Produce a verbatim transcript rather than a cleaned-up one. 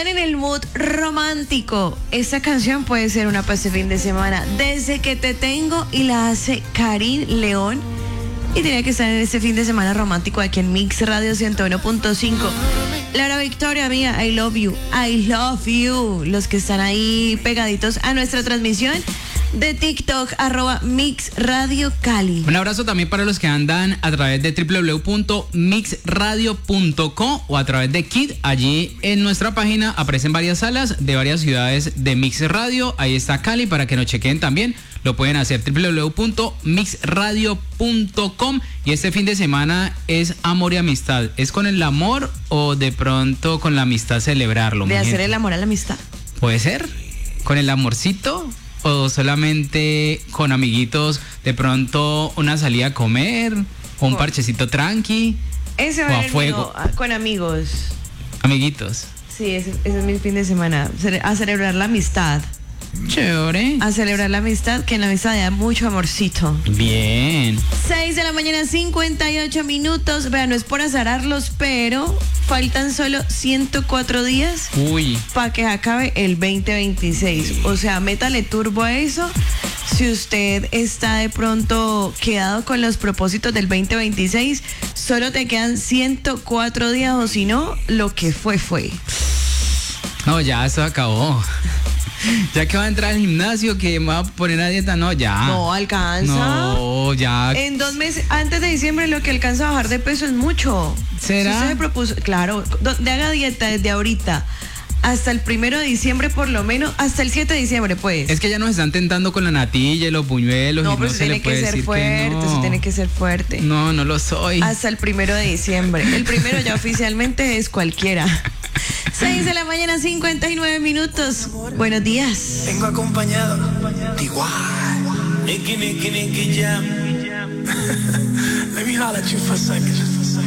están en el mood romántico, esta canción puede ser una para este fin de semana. Desde que te tengo, y la hace Karim León. Y tiene que estar en este fin de semana romántico aquí en Mix Radio ciento uno punto cinco. Laura Victoria, mía, I love you, I love you. Los que están ahí pegaditos a nuestra transmisión de TikTok, arroba Mix Radio Cali. Un abrazo también para los que andan a través de doble u doble u doble u punto mix radio punto co o a través de Kid. Allí en nuestra página aparecen varias salas de varias ciudades de Mix Radio. Ahí está Cali para que nos chequen también. Lo pueden hacer doble u doble u doble u punto mix radio punto com. Y este fin de semana es amor y amistad. ¿Es con el amor o de pronto con la amistad celebrarlo? De hacer el amor a la amistad. ¿Puede ser? ¿Con el amorcito? ¿O solamente con amiguitos? De pronto una salida a comer, o un parchecito tranqui. Ese va a fuego. Con amigos. Amiguitos. Sí, ese, ese es mi fin de semana. A celebrar la amistad. Chévere. A celebrar la amistad, que en la amistad da mucho amorcito. Bien. seis de la mañana, cincuenta y ocho minutos. Vean, no es por azararlos, pero faltan solo ciento cuatro días. Uy. Para que acabe el veinte veintiséis. O sea, métale turbo a eso. Si usted está de pronto quedado con los propósitos del veinte veintiséis, solo te quedan ciento cuatro días, o si no, lo que fue, fue. No, ya, eso acabó. Ya que va a entrar al gimnasio, que me va a poner a dieta, no, ya. No alcanza. No, ya. En dos meses, antes de diciembre, lo que alcanza a bajar de peso es mucho. ¿Será? Si usted se propuso, claro, de haga dieta desde ahorita hasta el primero de diciembre, por lo menos, hasta el siete de diciembre, pues. Es que ya nos están tentando con la natilla y los buñuelos. No, y pero no se se tiene le puede que ser decir fuerte, que no. se tiene que ser fuerte. No, no lo soy. Hasta el primero de diciembre. El primero ya oficialmente es cualquiera. seis de la mañana, cincuenta y nueve minutos. Buenos días. Vengo acompañado de igual. Nicky, Nicky, Nicky Jam. Let me holler at you for a second.